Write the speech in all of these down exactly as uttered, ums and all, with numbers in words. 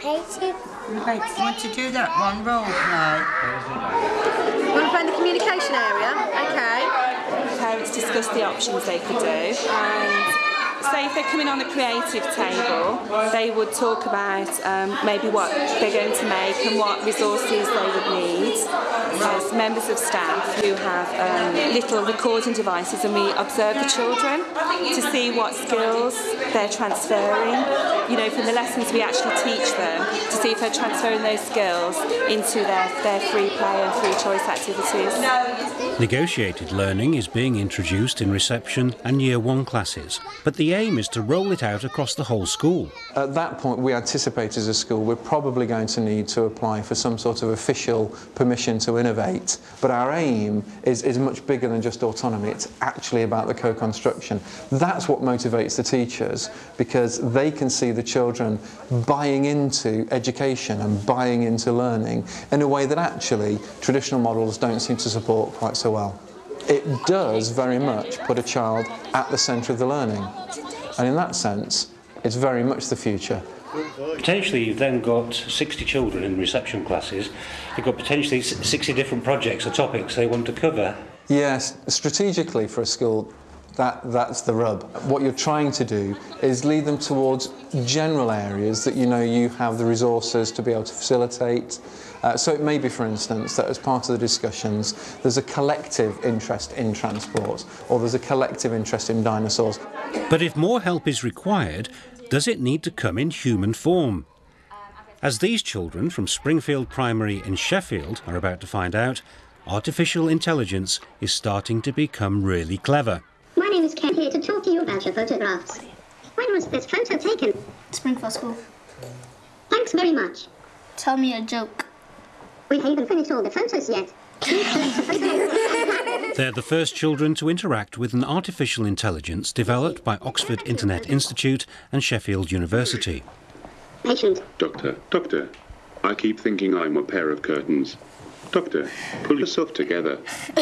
Communicative. Right, you want to do that one role play? You want to play in the communication area? OK. Parents discuss the options they could do, and say if they're coming on the creative table, they would talk about um, maybe what they're going to make and what resources they would need as members of staff who have um, little recording devices, and we observe the children to see what skills they're transferring. You know, from the lessons we actually teach them, to see if they're transferring those skills into their, their free play and free choice activities. Negotiated learning is being introduced in reception and year one classes, but the aim is to roll it out across the whole school. At that point, we anticipate as a school we're probably going to need to apply for some sort of official permission to innovate, but our aim is, is much bigger than just autonomy. It's actually about the co-construction. That's what motivates the teachers, because they can see the children buying into education and buying into learning in a way that actually traditional models don't seem to support quite so well. It does very much put a child at the centre of the learning, and in that sense it's very much the future. Potentially you've then got sixty children in reception classes. You've got potentially sixty different projects or topics they want to cover. Yes, strategically for a school, that, that's the rub. What you're trying to do is lead them towards general areas that you know you have the resources to be able to facilitate. Uh, so it may be, for instance, that as part of the discussions there's a collective interest in transport, or there's a collective interest in dinosaurs. But if more help is required, does it need to come in human form? As these children from Springfield Primary in Sheffield are about to find out, artificial intelligence is starting to become really clever. My name is Ken, here to talk to you about your photographs. When was this photo taken? Springfield School. Thanks very much. Tell me a joke. We haven't finished all the photos yet. They're the first children to interact with an artificial intelligence developed by Oxford Internet Institute and Sheffield University. Patient. Doctor, doctor, I keep thinking I'm a pair of curtains. Doctor, pull yourself together.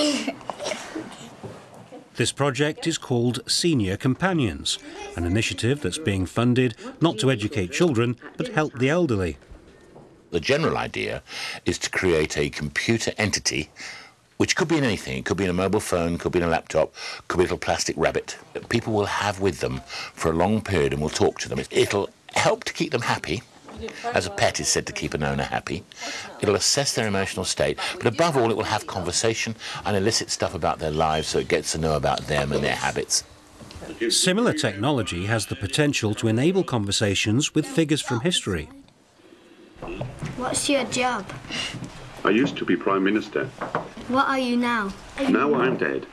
This project is called Senior Companions, an initiative that's being funded not to educate children, but help the elderly. The general idea is to create a computer entity, which could be in anything. It could be in a mobile phone, could be in a laptop, could be a little plastic rabbit, that people will have with them for a long period and will talk to them. It'll help to keep them happy. As a pet is said to keep an owner happy. It'll assess their emotional state, but above all it will have conversation and elicit stuff about their lives, so it gets to know about them and their habits. Similar technology has the potential to enable conversations with figures from history. What's your job? I used to be Prime Minister. What are you now? Now I'm dead.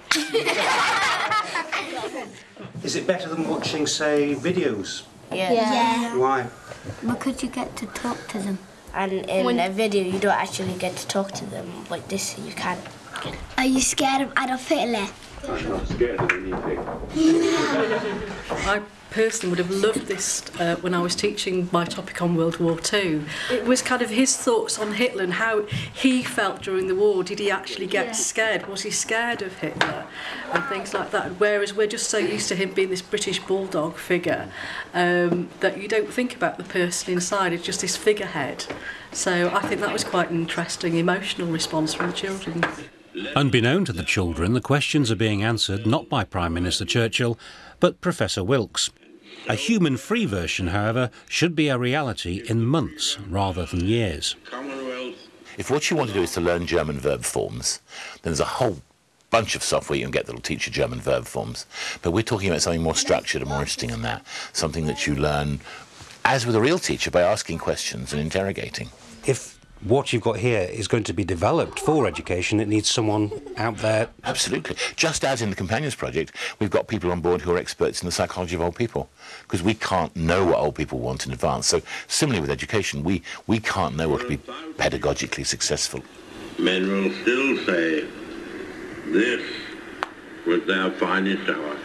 Is it better than watching, say, videos? Yeah. yeah. Why? Because you get to talk to them. And in when a video you don't actually get to talk to them, like this you can. Are you scared of Adolf Hitler? I'm not scared of anything. I personally would have loved this uh, when I was teaching my topic on World War Two. It was kind of his thoughts on Hitler and how he felt during the war. Did he actually get yeah. scared? Was he scared of Hitler? And things like that. Whereas we're just so used to him being this British bulldog figure um, that you don't think about the person inside. It's just this figurehead. So I think that was quite an interesting emotional response from the children. Unbeknown to the children, the questions are being answered not by Prime Minister Churchill, but Professor Wilkes. A human-free version, however, should be a reality in months rather than years. If what you want to do is to learn German verb forms, then there's a whole bunch of software you can get that will teach you German verb forms. But we're talking about something more structured and more interesting than that, something that you learn, as with a real teacher, by asking questions and interrogating. If what you've got here is going to be developed for education, it needs someone out there. Absolutely. Just as in the Companions Project, we've got people on board who are experts in the psychology of old people, because we can't know what old people want in advance. So similarly with education, we, we can't know what will be pedagogically successful. Men will still say, this was our finest hour.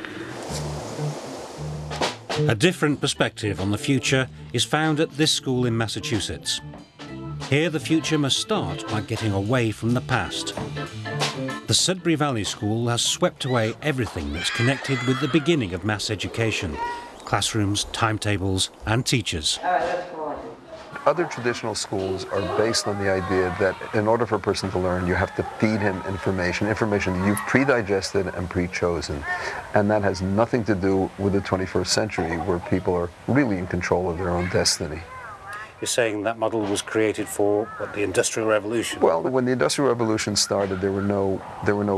A different perspective on the future is found at this school in Massachusetts. Here the future must start by getting away from the past. The Sudbury Valley School has swept away everything that's connected with the beginning of mass education: classrooms, timetables and teachers. Other traditional schools are based on the idea that in order for a person to learn, you have to feed him information, information that you've pre-digested and pre-chosen. And that has nothing to do with the twenty-first century, where people are really in control of their own destiny. You're saying that model was created for what, the Industrial Revolution? Well, when the Industrial Revolution started, there were no, there were no